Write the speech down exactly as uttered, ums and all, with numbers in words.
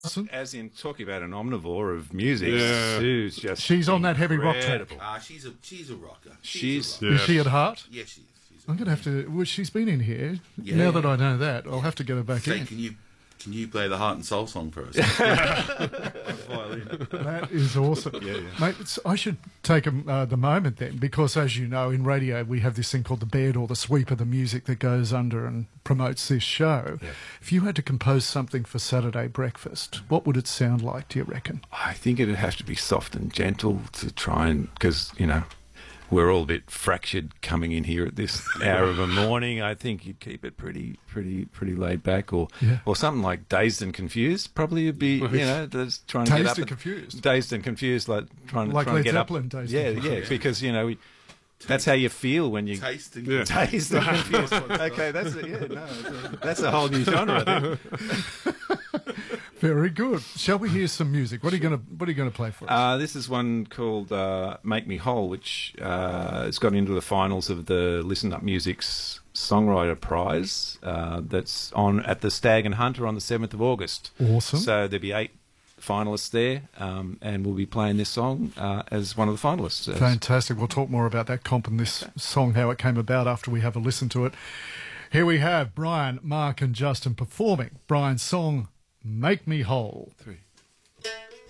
As in talking about an omnivore of music, Yeah. Sue's just She's on that heavy rock track. incredible. Ah, she's a she's a rocker. She's- a rocker. Is she at heart? Yeah, she is. She's a I'm going to have to... Well, she's been in here. Yeah. Now that I know that, I'll have to get her back Say, in. can you can you play the heart and soul song for us? Violin. That is awesome. Yeah, yeah. Mate, it's, I should take um, uh, the moment then, because as you know, in radio we have this thing called the bed or the sweep of the music that goes under and promotes this show. Yeah. If you had to compose something for Saturday breakfast, what would it sound like, do you reckon? I think it'd have to be soft and gentle to try and, because, you know, we're all a bit fractured coming in here at this hour of a morning. I think you'd keep it pretty, pretty, pretty laid back, or Yeah. or something like Dazed and Confused. Probably would be, you know, just trying to Dazed get up and Confused? Dazed and Confused, like trying, Like trying Led to get Zeppelin, up. Dazed yeah, and yeah, Confused. because you know we, that's how you feel when you Taste and Yeah. Dazed and Confused. Okay, that's a, yeah, no, that's a, that's a whole new genre. I think. Very good. Shall we hear some music? What are you going to What are you going to play for us? Uh, this is one called uh, "Make Me Whole," which uh, has got into the finals of the Listen Up Music's Songwriter Prize. Uh, that's on at the Stag and Hunter on the seventh of August. Awesome. So there'll be eight finalists there, um, and we'll be playing this song uh, as one of the finalists. Uh, Fantastic. We'll talk more about that comp and this song, how it came about, after we have a listen to it. Here we have Brian, Mark and Justin performing Brian's song, Make Me Whole. Three.